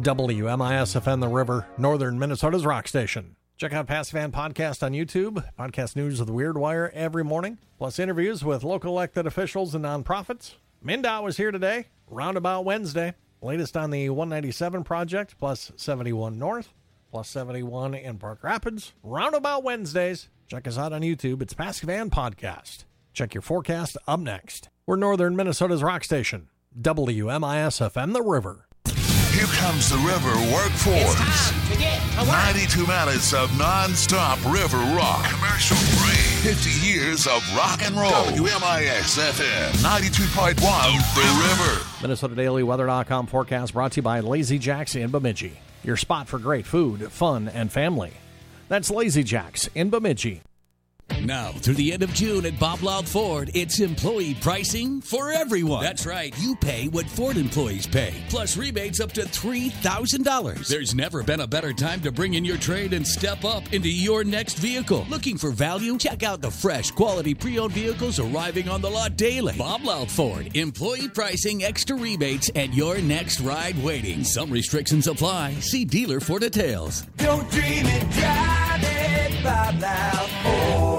WMIS-FM The River, northern Minnesota's rock station. Check out Passive Van Podcast on YouTube, podcast news of the Weird Wire every morning, plus interviews with local elected officials and nonprofits. MnDOT was here today, Roundabout Wednesday. Latest on the 197 project, plus 71 North, plus 71 in Park Rapids. Roundabout Wednesdays. Check us out on YouTube. It's Passive Van Podcast. Check your forecast up next. We're northern Minnesota's rock station, WMIS-FM The River. Here comes the River Workforce. 92 minutes of non-stop river rock. Commercial free. 50 years of rock and roll. WMIS-FM 92.1 The River. MinnesotaDailyWeather.com forecast brought to you by Lazy Jack's in Bemidji. Your spot for great food, fun, and family. That's Lazy Jack's in Bemidji. Now, through the end of June at Bob Loud Ford, it's employee pricing for everyone. That's right. You pay what Ford employees pay, plus rebates up to $3,000. There's never been a better time to bring in your trade and step up into your next vehicle. Looking for value? Check out the fresh, quality pre-owned vehicles arriving on the lot daily. Bob Loud Ford, employee pricing, extra rebates, and your next ride waiting. Some restrictions apply. See dealer for details. Don't dream it, drive it, Bob Loud Ford.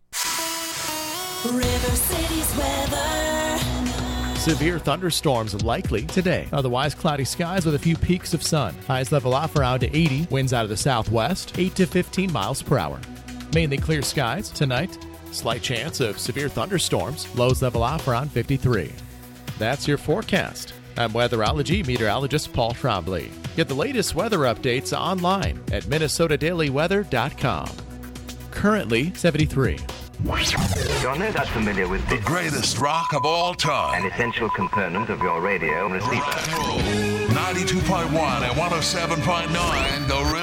River City's weather. Severe thunderstorms likely today. Otherwise, cloudy skies with a few peaks of sun. Highs level off around to 80. Winds out of the southwest, 8 to 15 miles per hour. Mainly clear skies tonight. Slight chance of severe thunderstorms. Lows level off around 53. That's your forecast. I'm weatherology meteorologist Paul Trombley. Get the latest weather updates online at MinnesotaDailyWeather.com. Currently 73. You're no doubt familiar with The greatest rock of all time. an essential component of your radio receiver. 92.1 and 107.9 The River.